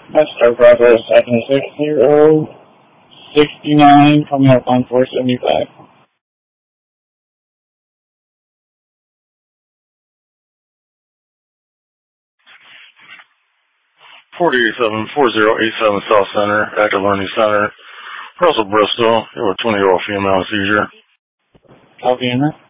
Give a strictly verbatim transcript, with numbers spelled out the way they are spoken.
That's Star Progress seven six zero sixty-nine coming up on four seventy-five. forty-eight seven four zero eight seven South Center, Active Learning Center, Russell, Bristol. You have a twenty-year-old female seizure. Copy in that.